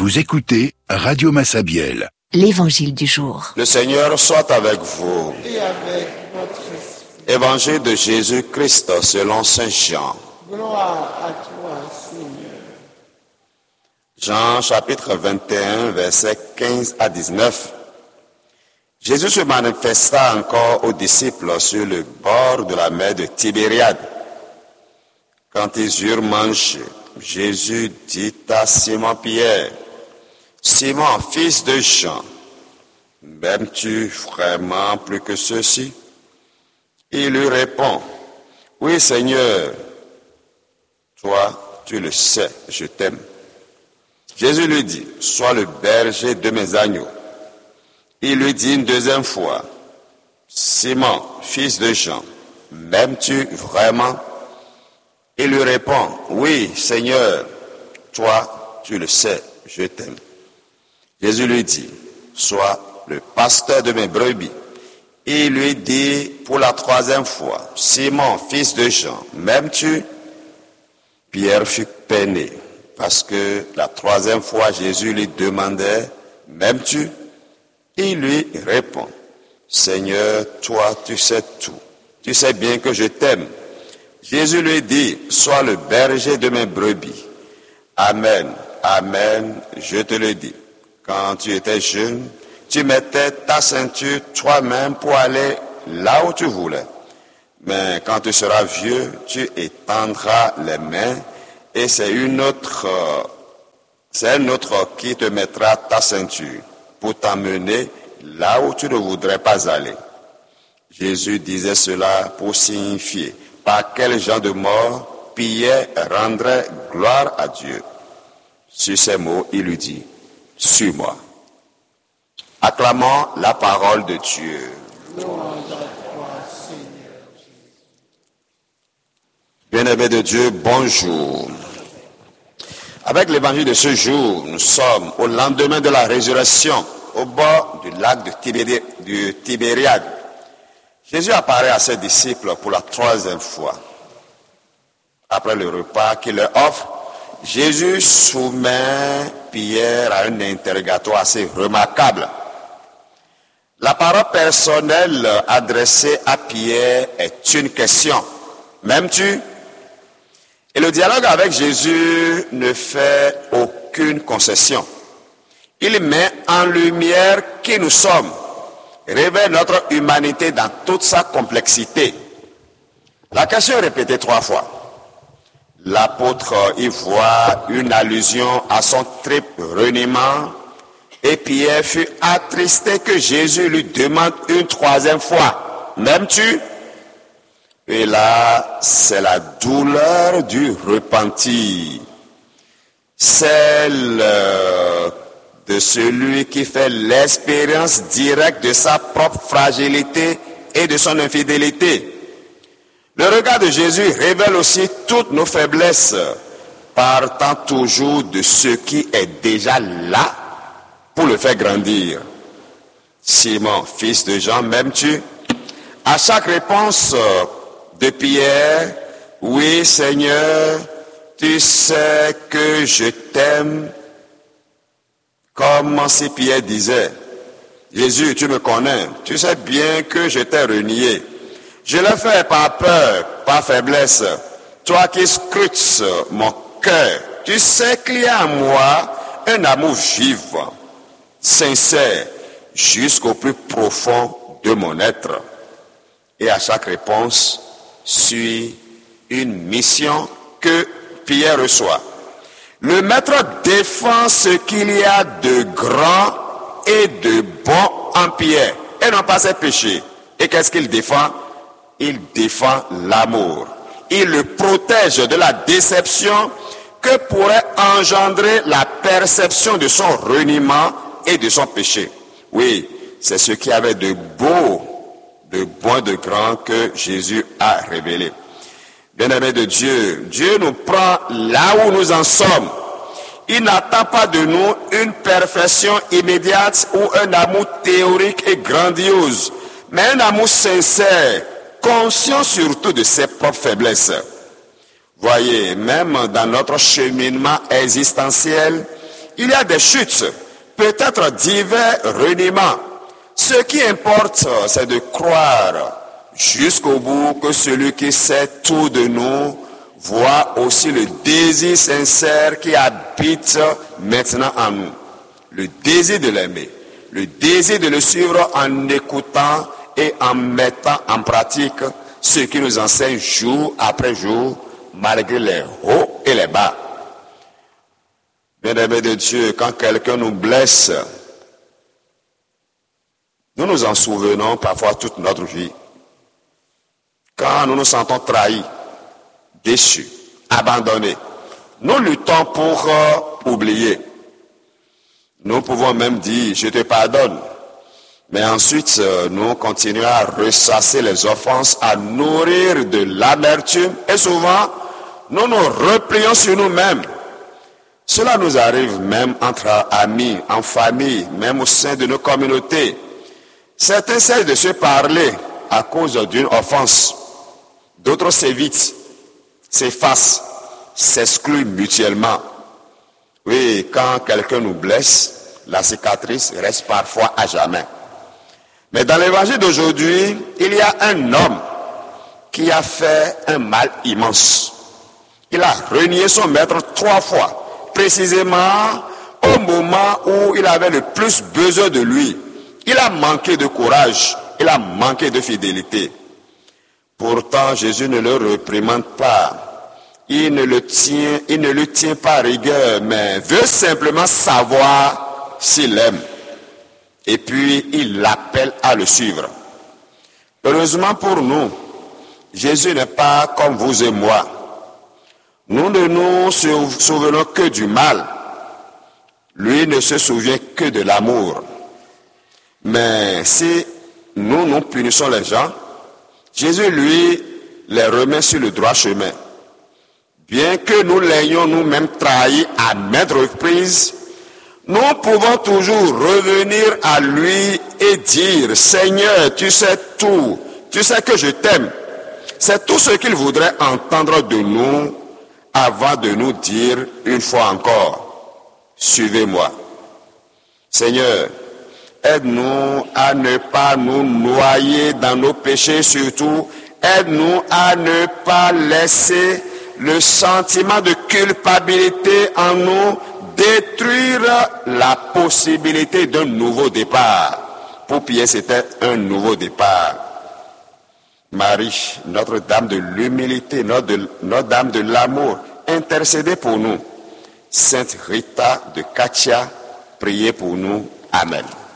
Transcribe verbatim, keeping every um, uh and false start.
Vous écoutez Radio Massabielle. L'évangile du jour. Le Seigneur soit avec vous. Et avec votre esprit. Évangile de Jésus-Christ selon saint Jean. Gloire à toi, Seigneur. Jean chapitre vingt et un, versets quinze à dix-neuf. Jésus se manifesta encore aux disciples sur le bord de la mer de Tibériade. Quand ils eurent mangé, Jésus dit à Simon-Pierre, « Simon, fils de Jean, m'aimes-tu vraiment plus que ceux-ci » Il lui répond, « Oui, Seigneur, toi, tu le sais, je t'aime. » Jésus lui dit, « Sois le berger de mes agneaux. » Il lui dit une deuxième fois, « Simon, fils de Jean, m'aimes-tu vraiment » Il lui répond, « Oui, Seigneur, toi, tu le sais, je t'aime. » Jésus lui dit, « Sois le pasteur de mes brebis. » Il lui dit pour la troisième fois, « Simon, fils de Jean, m'aimes-tu » Pierre fut peiné, parce que la troisième fois, Jésus lui demandait, « M'aimes-tu » Il lui répond, « Seigneur, toi, tu sais tout. Tu sais bien que je t'aime. » Jésus lui dit, « Sois le berger de mes brebis. » Amen, amen, je te le dis. Quand tu étais jeune, tu mettais ta ceinture toi-même pour aller là où tu voulais. Mais quand tu seras vieux, tu étendras les mains et c'est une autre, c'est un autre qui te mettra ta ceinture pour t'emmener là où tu ne voudrais pas aller. Jésus disait cela pour signifier par quel genre de mort Pierre rendrait gloire à Dieu. Sur ces mots, il lui dit, « Suis-moi. » Acclamons la parole de Dieu. Gloire à toi, Seigneur. Bien-aimés de Dieu, bonjour. Avec l'évangile de ce jour, nous sommes au lendemain de la résurrection, au bord du lac de Tibéri- du Tibériade. Jésus apparaît à ses disciples pour la troisième fois. Après le repas qu'il leur offre, Jésus soumet Pierre à un interrogatoire assez remarquable. La parole personnelle adressée à Pierre est une question. M'aimes-tu ? Et le dialogue avec Jésus ne fait aucune concession. Il met en lumière qui nous sommes, révèle notre humanité dans toute sa complexité. La question est répétée trois fois. L'apôtre y voit une allusion à son triple reniement et Pierre fut attristé que Jésus lui demande une troisième fois. M'aimes-tu ? Et là, c'est la douleur du repenti. Celle de celui qui fait l'expérience directe de sa propre fragilité et de son infidélité. Le regard de Jésus révèle aussi toutes nos faiblesses, partant toujours de ce qui est déjà là pour le faire grandir. Simon, fils de Jean, m'aimes-tu ? À chaque réponse de Pierre, oui Seigneur, tu sais que je t'aime. Comme si Pierre disait, Jésus, tu me connais, tu sais bien que je t'ai renié. Je le fais par peur, par faiblesse. Toi qui scrutes mon cœur, tu sais qu'il y a en moi un amour vivant, sincère, jusqu'au plus profond de mon être. Et à chaque réponse suit une mission que Pierre reçoit. Le maître défend ce qu'il y a de grand et de bon en Pierre, et non pas ses péchés. Et qu'est-ce qu'il défend ? Il défend l'amour. Il le protège de la déception que pourrait engendrer la perception de son reniement et de son péché. Oui, c'est ce qu'il y avait de beau, de bon, de grand que Jésus a révélé. Bien-aimés de Dieu, Dieu nous prend là où nous en sommes. Il n'attend pas de nous une perfection immédiate ou un amour théorique et grandiose, mais un amour sincère, conscient surtout de ses propres faiblesses. Voyez, même dans notre cheminement existentiel, il y a des chutes, peut-être divers reniements. Ce qui importe, c'est de croire jusqu'au bout que celui qui sait tout de nous voit aussi le désir sincère qui habite maintenant en nous. Le désir de l'aimer, le désir de le suivre en écoutant et en mettant en pratique ce qui nous enseigne jour après jour, malgré les hauts et les bas. Bien-aimés de Dieu, quand quelqu'un nous blesse, nous nous en souvenons parfois toute notre vie. Quand nous nous sentons trahis, déchus, abandonnés, nous luttons pour euh, oublier. Nous pouvons même dire, je te pardonne. Mais ensuite, euh, nous continuons à ressasser les offenses, à nourrir de l'amertume. Et souvent, nous nous replions sur nous-mêmes. Cela nous arrive même entre amis, en famille, même au sein de nos communautés. Certains cessent de se parler à cause d'une offense. D'autres s'évitent, s'effacent, s'excluent mutuellement. Oui, quand quelqu'un nous blesse, la cicatrice reste parfois à jamais. Mais dans l'évangile d'aujourd'hui, il y a un homme qui a fait un mal immense. Il a renié son maître trois fois, précisément au moment où il avait le plus besoin de lui. Il a manqué de courage, il a manqué de fidélité. Pourtant, Jésus ne le réprimande pas. Il ne le tient, il ne le tient pas à rigueur, mais veut simplement savoir s'il aime. Et puis, il l'appelle à le suivre. Heureusement pour nous, Jésus n'est pas comme vous et moi. Nous ne nous souvenons que du mal. Lui ne se souvient que de l'amour. Mais si nous, nous punissons les gens, Jésus, lui, les remet sur le droit chemin. Bien que nous l'ayons nous-mêmes trahi à maintes reprises, nous pouvons toujours revenir à lui et dire, Seigneur, tu sais tout, tu sais que je t'aime. C'est tout ce qu'il voudrait entendre de nous avant de nous dire une fois encore, suivez-moi. Seigneur, aide-nous à ne pas nous noyer dans nos péchés, surtout aide-nous à ne pas laisser le sentiment de culpabilité en nous détruire la possibilité d'un nouveau départ. Pour Pierre, c'était un nouveau départ. Marie, Notre-Dame de l'humilité, Notre-Dame de l'amour, intercédez pour nous. Sainte Rita de Katia, priez pour nous. Amen.